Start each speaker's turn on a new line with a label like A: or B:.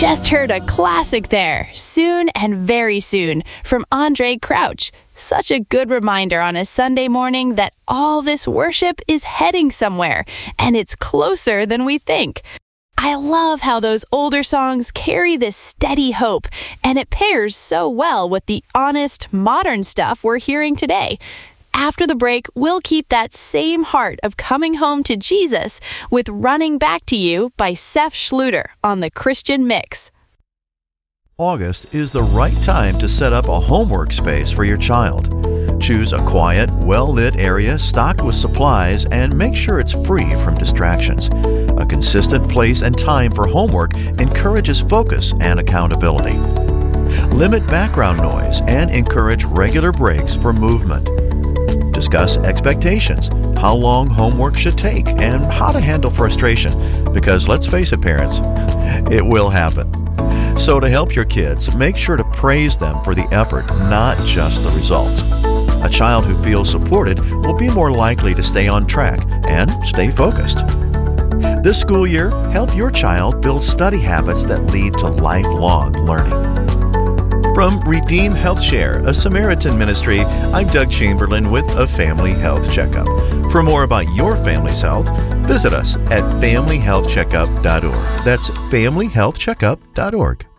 A: Just heard a classic there, Soon and Very Soon, from Andre Crouch. Such a good reminder on a Sunday morning that all this worship is heading somewhere, and it's closer than we think. I love how those older songs carry this steady hope, and it pairs so well with the honest, modern stuff we're hearing today. After the break, we'll keep that same heart of coming home to Jesus with Running Back to You by Seth Schluter on the Christian Mix.
B: August is the right time to set up a homework space for your child. Choose a quiet, well-lit area stocked with supplies and make sure it's free from distractions. A consistent place and time for homework encourages focus and accountability. Limit background noise and encourage regular breaks for movement. Discuss expectations, how long homework should take, and how to handle frustration, because let's face it, parents, it will happen. So to help your kids, make sure to praise them for the effort, not just the results. A child who feels supported will be more likely to stay on track and stay focused. This school year, help your child build study habits that lead to lifelong learning. From Redeem Health Share, a Samaritan ministry, I'm Doug Chamberlain with a Family Health Checkup. For more about your family's health, visit us at familyhealthcheckup.org. That's familyhealthcheckup.org.